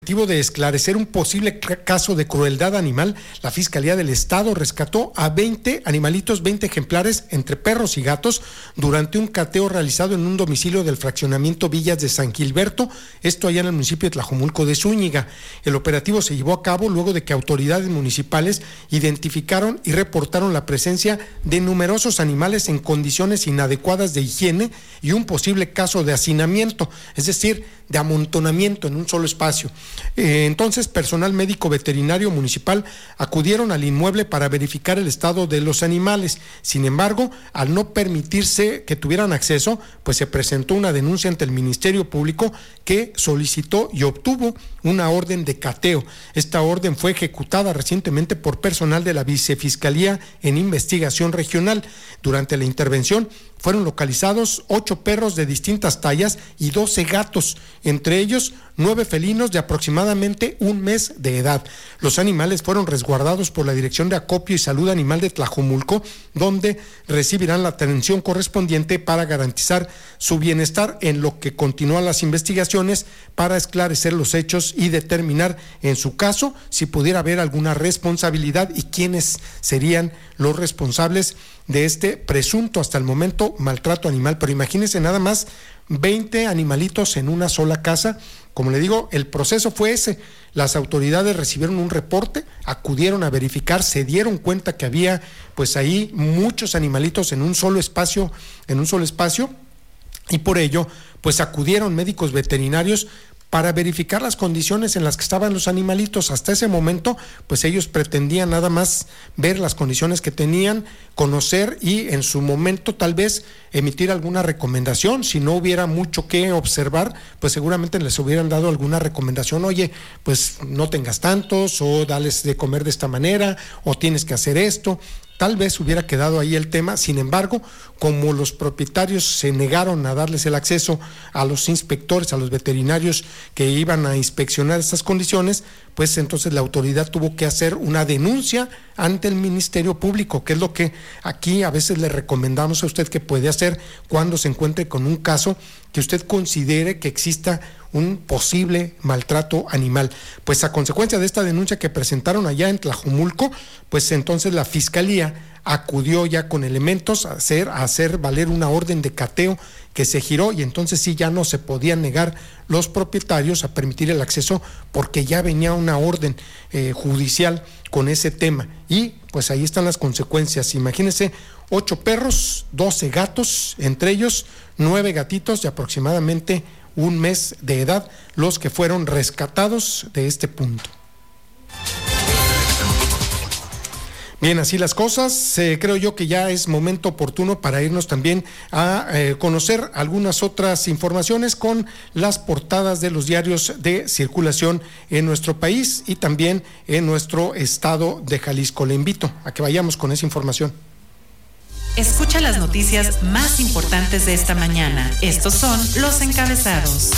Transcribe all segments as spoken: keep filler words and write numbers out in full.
Objetivo de esclarecer un posible caso de crueldad animal, la Fiscalía del Estado rescató a veinte animalitos, veinte ejemplares entre perros y gatos durante un cateo realizado en un domicilio del fraccionamiento Villas de San Gilberto, esto allá en el municipio de Tlajomulco de Zúñiga. El operativo se llevó a cabo luego de que autoridades municipales identificaron y reportaron la presencia de numerosos animales en condiciones inadecuadas de higiene y un posible caso de hacinamiento, es decir, de amontonamiento en un solo espacio. Eh, entonces, personal médico veterinario municipal acudieron al inmueble para verificar el estado de los animales. Sin embargo, al no permitirse que tuvieran acceso, pues se presentó una denuncia ante el Ministerio Público que solicitó y obtuvo una orden de cateo. Esta orden fue ejecutada recientemente por personal de la Vicefiscalía en Investigación Regional. Durante la intervención fueron localizados ocho perros de distintas tallas y doce gatos, entre ellos nueve felinos de aproximadamente un mes de edad. Los animales fueron resguardados por la Dirección de Acopio y Salud Animal de Tlajomulco, donde recibirán la atención correspondiente para garantizar su bienestar, en lo que continúan las investigaciones para esclarecer los hechos y determinar, en su caso, si pudiera haber alguna responsabilidad y quiénes serían los responsables de este presunto, hasta el momento, maltrato animal. Pero imagínense nada más, veinte animalitos en una sola casa. Como le digo, el proceso fue ese. Las autoridades recibieron un reporte, acudieron a verificar, se dieron cuenta que había pues ahí muchos animalitos en un solo espacio, en un solo espacio, y por ello pues acudieron médicos veterinarios para verificar las condiciones en las que estaban los animalitos. Hasta ese momento, pues ellos pretendían nada más ver las condiciones que tenían, conocer y en su momento tal vez emitir alguna recomendación. Si no hubiera mucho que observar, pues seguramente les hubieran dado alguna recomendación. Oye, pues no tengas tantos, o dales de comer de esta manera, o tienes que hacer esto. Tal vez hubiera quedado ahí el tema. Sin embargo, como los propietarios se negaron a darles el acceso a los inspectores, a los veterinarios que iban a inspeccionar estas condiciones, pues entonces la autoridad tuvo que hacer una denuncia ante el Ministerio Público, que es lo que aquí a veces le recomendamos a usted que puede hacer cuando se encuentre con un caso que usted considere que exista un posible maltrato animal. Pues a consecuencia de esta denuncia que presentaron allá en Tlajomulco, pues entonces la Fiscalía acudió ya con elementos a hacer, a hacer valer una orden de cateo que se giró, y entonces sí ya no se podían negar los propietarios a permitir el acceso, porque ya venía una orden eh, judicial con ese tema. Y pues ahí están las consecuencias. Imagínense, ocho perros, doce gatos, entre ellos nueve gatitos de aproximadamente un mes de edad, los que fueron rescatados de este punto. Bien, así las cosas. Eh, creo yo que ya es momento oportuno para irnos también a eh, conocer algunas otras informaciones con las portadas de los diarios de circulación en nuestro país y también en nuestro estado de Jalisco. Le invito a que vayamos con esa información. Escucha las noticias más importantes de esta mañana. Estos son los encabezados.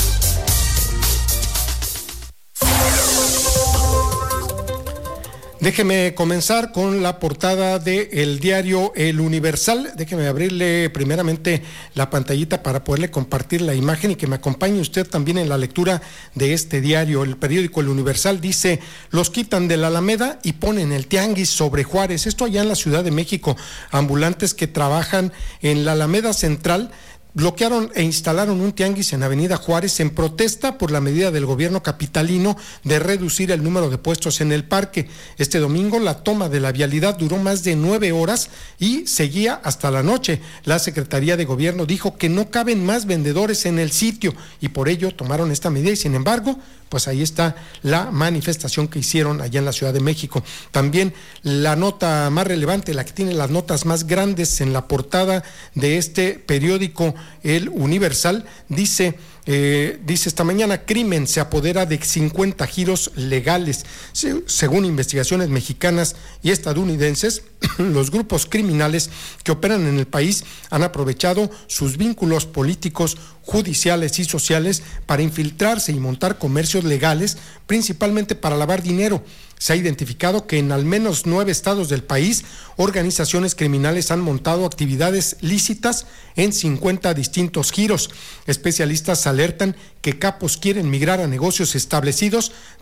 Déjeme comenzar con la portada del diario El Universal. Déjeme abrirle primeramente la pantallita para poderle compartir la imagen y que me acompañe usted también en la lectura de este diario. El periódico El Universal dice: los quitan de la Alameda y ponen el tianguis sobre Juárez. Esto allá en la Ciudad de México. Ambulantes que trabajan en la Alameda Central bloquearon e instalaron un tianguis en Avenida Juárez en protesta por la medida del gobierno capitalino de reducir el número de puestos en el parque. Este domingo la toma de la vialidad duró más de nueve horas y seguía hasta la noche. La Secretaría de Gobierno dijo que no caben más vendedores en el sitio y por ello tomaron esta medida, y sin embargo, pues ahí está la manifestación que hicieron allá en la Ciudad de México. También la nota más relevante, la que tiene las notas más grandes en la portada de este periódico El Universal, dice... Eh, dice esta mañana: crimen se apodera de cincuenta giros legales. Se, según investigaciones mexicanas y estadounidenses, los grupos criminales que operan en el país han aprovechado sus vínculos políticos, judiciales y sociales para infiltrarse y montar comercios legales, principalmente para lavar dinero. Se ha identificado que en al menos nueve estados del país, organizaciones criminales han montado actividades lícitas en cincuenta distintos giros. Especialistas alertan que capos quieren migrar a negocios establecidos